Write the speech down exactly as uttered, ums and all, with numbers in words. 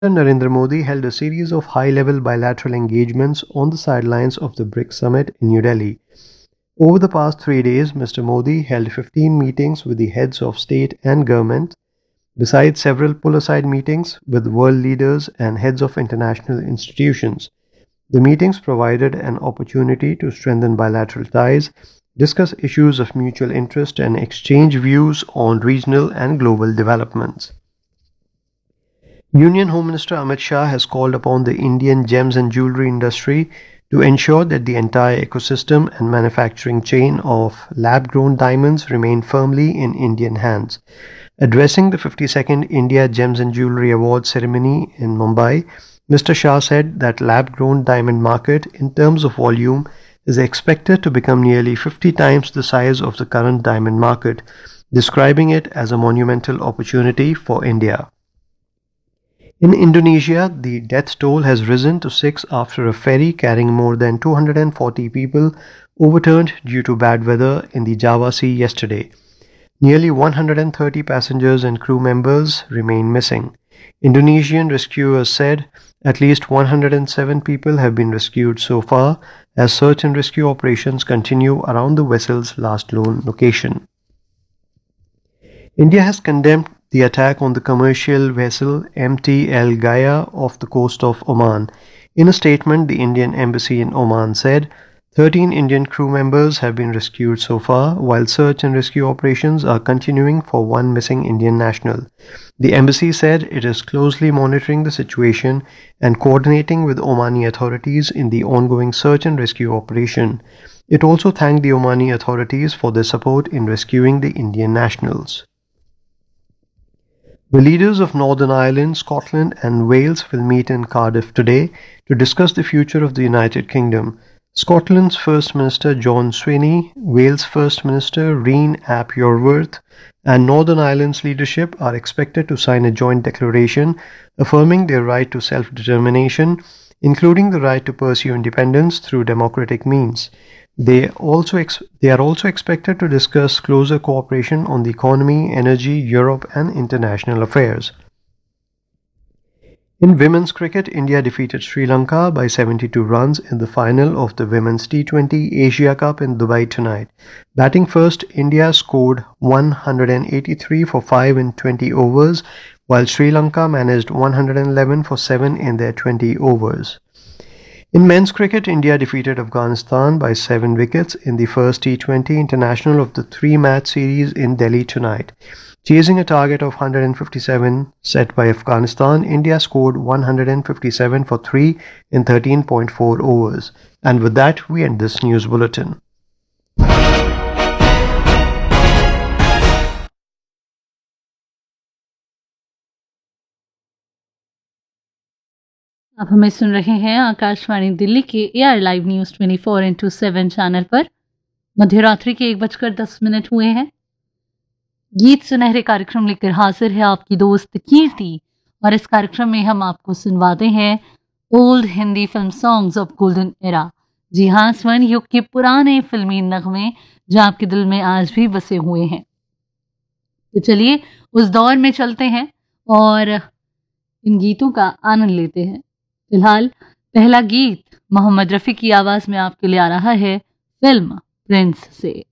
Narendra Modi held a series of high-level bilateral engagements on the sidelines of the BRICS summit in New Delhi. Over the past three days, Mister Modi held fifteen meetings with the heads of state and government, besides several pull-aside meetings with world leaders and heads of international institutions. The meetings provided an opportunity to strengthen bilateral ties, discuss issues of mutual interest, and exchange views on regional and global developments. Union Home Minister Amit Shah has called upon the Indian gems and jewelry industry to ensure that the entire ecosystem and manufacturing chain of lab-grown diamonds remain firmly in Indian hands. Addressing the fifty-second India Gems and Jewelry Awards ceremony in Mumbai, Mister Shah said that lab-grown diamond market in terms of volume is expected to become nearly fifty times the size of the current diamond market, describing it as a monumental opportunity for India. In Indonesia, the death toll has risen to six after a ferry carrying more than two hundred forty people overturned due to bad weather in the Java Sea yesterday. Nearly one hundred thirty passengers and crew members remain missing. Indonesian rescuers said at least one hundred seven people have been rescued so far as search and rescue operations continue around the vessel's last known location. India has condemned the attack on the commercial vessel M T El Gaia off the coast of Oman. In a statement, the Indian embassy in Oman said thirteen Indian crew members have been rescued so far, while search and rescue operations are continuing for one missing Indian national. The embassy said it is closely monitoring the situation and coordinating with Omani authorities in the ongoing search and rescue operation. It also thanked the Omani authorities for their support in rescuing the Indian nationals. The leaders of Northern Ireland, Scotland and Wales will meet in Cardiff today to discuss the future of the United Kingdom. Scotland's First Minister John Swinney, Wales' First Minister Reen ap Iorwerth and Northern Ireland's leadership are expected to sign a joint declaration affirming their right to self-determination, including the right to pursue independence through democratic means. They, also ex- they are also expected to discuss closer cooperation on the economy, energy, Europe and international affairs. In women's cricket, India defeated Sri Lanka by seventy-two runs in the final of the Women's T twenty Asia Cup in Dubai tonight. Batting first, India scored one hundred eighty-three for five in twenty overs, while Sri Lanka managed one hundred eleven for seven in their twenty overs. In men's cricket, India defeated Afghanistan by seven wickets in the first T twenty international of the three-match series in Delhi tonight. Chasing a target of one hundred fifty-seven set by Afghanistan, India scored one hundred fifty-seven for three in thirteen point four overs. And with that, we end this news bulletin. आप हमें सुन रहे हैं आकाशवाणी दिल्ली के AR live news twenty four into seven channel पर। मध्यरात्रि के एक बजकर दस मिनट हुए हैं। गीत सुनहरे कार्यक्रम लेकर हाजिर है आपकी दोस्त कीर्ति, और इस कार्यक्रम में हम आपको सुनवाते हैं old Hindi film songs of golden era. जी हाँ, स्वर्ण युग के पुराने फिल्मी नगमे जो आपके दिल में आज भी बसे हुए हैं। तो चलिए उस दौर में चलते हैं और इन गीतों का आनंद लेते हैं। फिलहाल पहला गीत मोहम्मद रफ़ी की आवाज़ में आपके लिए आ रहा है फिल्म प्रिंस से।